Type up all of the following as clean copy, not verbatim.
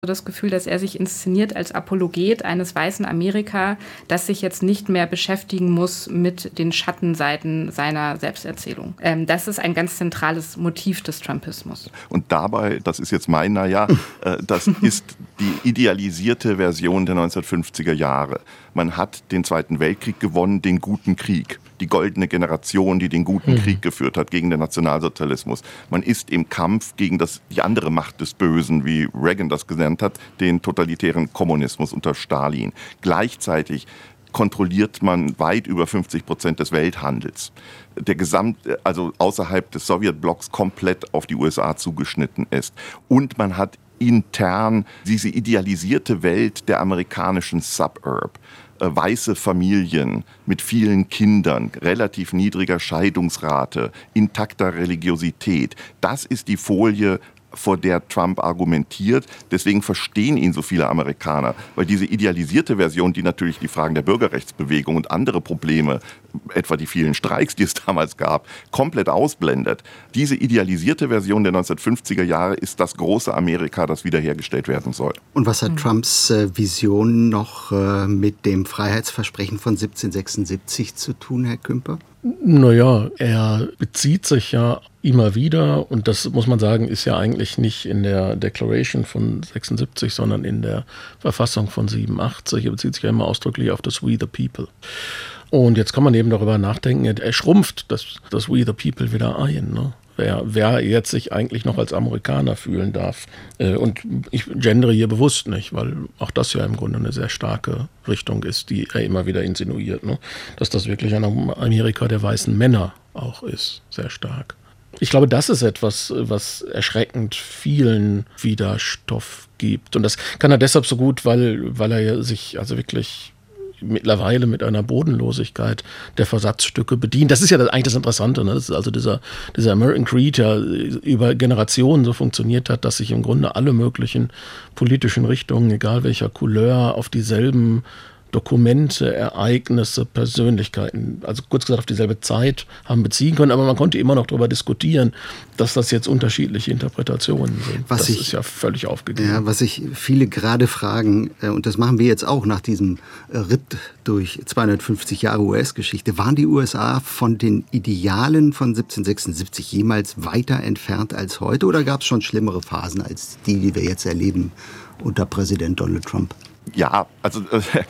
das Gefühl, dass er sich inszeniert als Apologet eines weißen Amerika, das sich jetzt nicht mehr beschäftigen muss mit den Schattenseiten seiner Selbsterzählung. Das ist ein ganz zentrales Motiv des Trumpismus. Und dabei, das ist jetzt mein das ist die idealisierte Version der 1950er Jahre. Man hat den Zweiten Weltkrieg gewonnen, den guten Krieg. Die goldene Generation, die den guten Krieg geführt hat gegen den Nationalsozialismus. Man ist im Kampf gegen die andere Macht des Bösen, wie Reagan das genannt hat, den totalitären Kommunismus unter Stalin. Gleichzeitig kontrolliert man weit über 50% des Welthandels. Also außerhalb des Sowjetblocks komplett auf die USA zugeschnitten ist. Und man hat intern diese idealisierte Welt der amerikanischen Suburb. Weiße Familien mit vielen Kindern, relativ niedriger Scheidungsrate, intakter Religiosität. Das ist die Folie, vor der Trump argumentiert. Deswegen verstehen ihn so viele Amerikaner, weil diese idealisierte Version, die natürlich die Fragen der Bürgerrechtsbewegung und andere Probleme, etwa die vielen Streiks, die es damals gab, komplett ausblendet. Diese idealisierte Version der 1950er Jahre ist das große Amerika, das wiederhergestellt werden soll. Und was hat Trumps Vision noch mit dem Freiheitsversprechen von 1776 zu tun, Herr Kümper? Naja, er bezieht sich ja immer wieder, und das muss man sagen, ist ja eigentlich nicht in der Declaration von 76, sondern in der Verfassung von 87. Er bezieht sich ja immer ausdrücklich auf das We the People. Und jetzt kann man eben darüber nachdenken, er schrumpft das We the People wieder ein, ne? Wer jetzt sich eigentlich noch als Amerikaner fühlen darf. Und ich gendere hier bewusst nicht, weil auch das ja im Grunde eine sehr starke Richtung ist, die er immer wieder insinuiert, ne? Dass das wirklich ein Amerika der weißen Männer auch ist, sehr stark. Ich glaube, das ist etwas, was erschreckend vielen Widerstoff gibt. Und das kann er deshalb so gut, weil er sich also wirklich mittlerweile mit einer Bodenlosigkeit der Versatzstücke bedient. Das ist ja eigentlich das Interessante, ne? Das ist also dieser American Creed ja über Generationen so funktioniert hat, dass sich im Grunde alle möglichen politischen Richtungen, egal welcher Couleur, auf dieselben Dokumente, Ereignisse, Persönlichkeiten, also kurz gesagt auf dieselbe Zeit haben beziehen können, aber man konnte immer noch darüber diskutieren, dass das jetzt unterschiedliche Interpretationen sind. Das ist ja völlig aufgegeben. Ja, was sich viele gerade fragen, und das machen wir jetzt auch nach diesem Ritt durch 250 Jahre US-Geschichte, waren die USA von den Idealen von 1776 jemals weiter entfernt als heute, oder gab es schon schlimmere Phasen als die wir jetzt erleben unter Präsident Donald Trump? Ja, also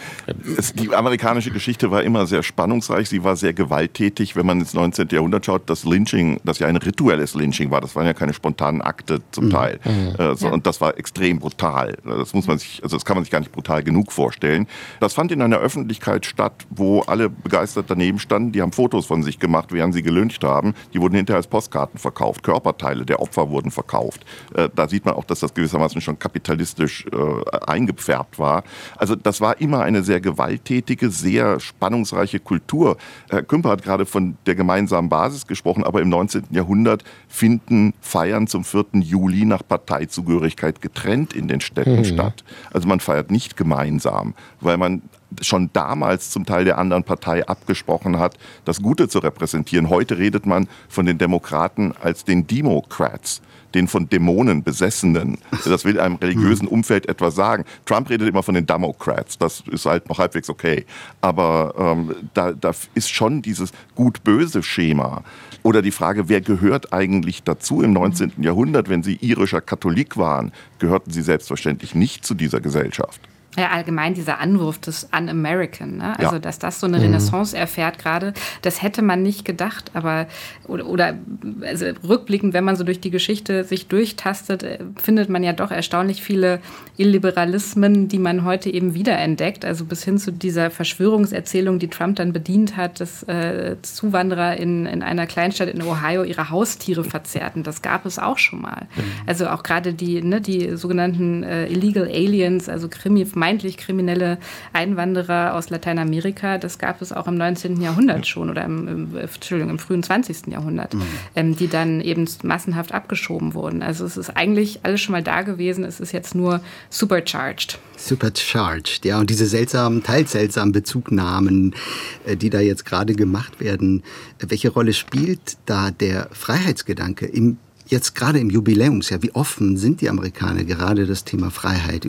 die amerikanische Geschichte war immer sehr spannungsreich, sie war sehr gewalttätig. Wenn man ins 19. Jahrhundert schaut, das Lynching, das ja ein rituelles Lynching war, das waren ja keine spontanen Akte zum Teil. Und das war extrem brutal. Das kann man sich gar nicht brutal genug vorstellen. Das fand in einer Öffentlichkeit statt, wo alle begeistert daneben standen. Die haben Fotos von sich gemacht, während sie gelyncht haben. Die wurden hinterher als Postkarten verkauft. Körperteile der Opfer wurden verkauft. Da sieht man auch, dass das gewissermaßen schon kapitalistisch eingepfärbt war. Also das war immer eine sehr gewalttätige, sehr spannungsreiche Kultur. Herr Kümper hat gerade von der gemeinsamen Basis gesprochen, aber im 19. Jahrhundert finden Feiern zum 4. Juli nach Parteizugehörigkeit getrennt in den Städten statt. Also man feiert nicht gemeinsam, weil man schon damals zum Teil der anderen Partei abgesprochen hat, das Gute zu repräsentieren. Heute redet man von den Demokraten als den Democrats, den von Dämonen Besessenen. Das will einem religiösen Umfeld etwas sagen. Trump redet immer von den Democrats, das ist halt noch halbwegs okay. Aber da ist schon dieses Gut-Böse-Schema. Oder die Frage, wer gehört eigentlich dazu im 19. Jahrhundert? Wenn Sie irischer Katholik waren, gehörten Sie selbstverständlich nicht zu dieser Gesellschaft. Ja, allgemein dieser Anwurf des Un-American, ne? Also, dass das so eine Renaissance erfährt gerade, das hätte man nicht gedacht, aber, also rückblickend, wenn man so durch die Geschichte sich durchtastet, findet man ja doch erstaunlich viele Illiberalismen, die man heute eben wiederentdeckt, also bis hin zu dieser Verschwörungserzählung, die Trump dann bedient hat, dass Zuwanderer in einer Kleinstadt in Ohio ihre Haustiere verzehrten, das gab es auch schon mal. Also auch gerade die sogenannten Illegal Aliens, also vermeintlich kriminelle Einwanderer aus Lateinamerika, das gab es auch im 19. Jahrhundert schon oder im frühen 20. Jahrhundert, die dann eben massenhaft abgeschoben wurden. Also es ist eigentlich alles schon mal da gewesen, es ist jetzt nur supercharged. Supercharged, ja, und diese teils seltsamen Bezugnahmen, die da jetzt gerade gemacht werden, welche Rolle spielt da der Freiheitsgedanke im Jetzt gerade im Jubiläumsjahr, wie offen sind die Amerikaner gerade das Thema Freiheit